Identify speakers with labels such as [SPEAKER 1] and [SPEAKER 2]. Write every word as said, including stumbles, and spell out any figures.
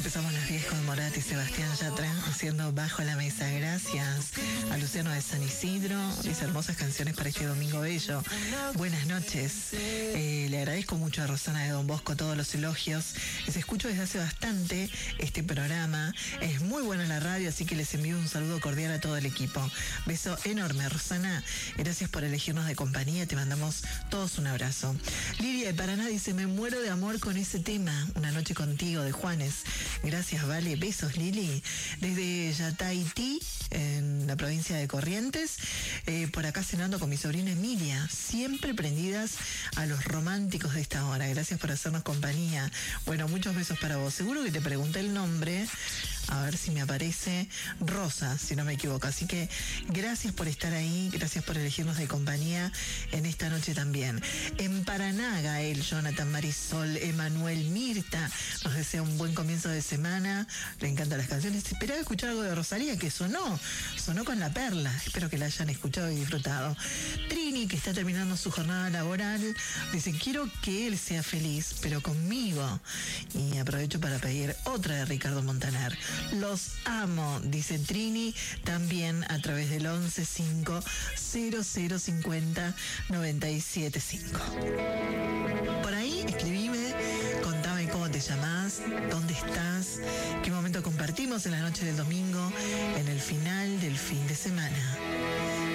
[SPEAKER 1] Empezamos las diez con Morat y Sebastián Yatra haciendo Bajo la Mesa. Gracias a Luciano de San Isidro, mis hermosas canciones para este domingo bello. Buenas noches. Eh, le agradezco mucho a Rosana de Don Bosco todos los elogios. Les escucho desde hace bastante este programa. Es muy buena la radio, así que les envío un saludo cordial a todo el equipo. Beso enorme, Rosana. Gracias por elegirnos de compañía. Te mandamos todos un abrazo. Lidia de Paraná dice: me muero de amor con ese tema. Una noche contigo, de Juanes. Gracias, Vale. Besos, Lili. Desde Yataití, en la provincia de Corrientes, eh, por acá cenando con mi sobrina Emilia, siempre prendidas a los románticos de esta hora. Gracias por hacernos compañía. Bueno, muchos besos para vos. Seguro que te pregunté el nombre, a ver si me aparece. Rosa, si no me equivoco. Así que gracias por estar ahí, gracias por elegirnos de compañía en esta noche también. En Paraná, Gael, Jonathan, Marisol, Emanuel, Mirta, nos desea un buen comienzo de semana. Le encantan las canciones. Esperaba escuchar algo de Rosalía, que sonó, sonó con La Perla. Espero que la hayan escuchado y disfrutado. Trini, que está terminando su jornada laboral, dice: quiero que él sea feliz, pero conmigo. Y aprovecho para pedir otra de Ricardo Montaner. Los amo, dice Trini, también a través del once cinco cero cero cincuenta noventa y siete cinco. Por ahí escribime, contame cómo te llamás, dónde estás, qué momento compartimos en la noche del domingo, en el final del fin de semana.